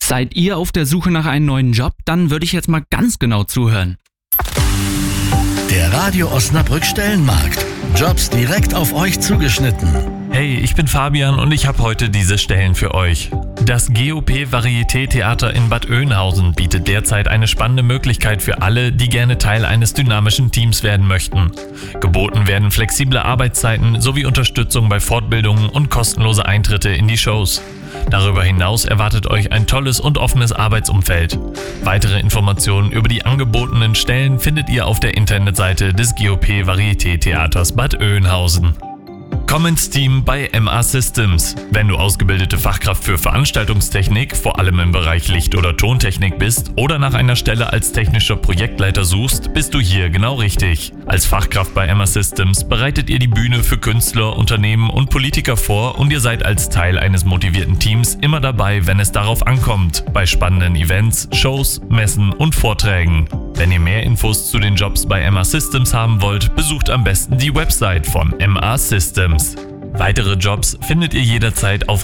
Seid ihr auf der Suche nach einem neuen Job? Dann würde ich jetzt mal ganz genau zuhören. Der Radio Osnabrück Stellenmarkt. Jobs direkt auf euch zugeschnitten. Hey, ich bin Fabian und ich habe heute diese Stellen für euch. Das GOP Varieté Theater in Bad Oeynhausen bietet derzeit eine spannende Möglichkeit für alle, die gerne Teil eines dynamischen Teams werden möchten. Geboten werden flexible Arbeitszeiten sowie Unterstützung bei Fortbildungen und kostenlose Eintritte in die Shows. Darüber hinaus erwartet euch ein tolles und offenes Arbeitsumfeld. Weitere Informationen über die angebotenen Stellen findet ihr auf der Internetseite des GOP Varieté Theaters Bad Oeynhausen. Komm ins Team bei MA Systems. Wenn du ausgebildete Fachkraft für Veranstaltungstechnik, vor allem im Bereich Licht- oder Tontechnik bist oder nach einer Stelle als technischer Projektleiter suchst, bist du hier genau richtig. Als Fachkraft bei MA Systems bereitet ihr die Bühne für Künstler, Unternehmen und Politiker vor und ihr seid als Teil eines motivierten Teams immer dabei, wenn es darauf ankommt, bei spannenden Events, Shows, Messen und Vorträgen. Wenn ihr mehr Infos zu den Jobs bei MA Systems haben wollt, besucht am besten die Website von MA Systems. Weitere Jobs findet ihr jederzeit auf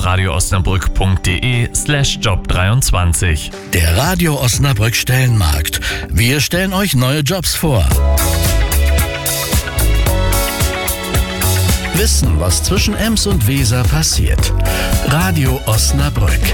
radioosnabrück.de/job23. Der Radio Osnabrück Stellenmarkt. Wir stellen euch neue Jobs vor. Wissen, was zwischen Ems und Weser passiert. Radio Osnabrück.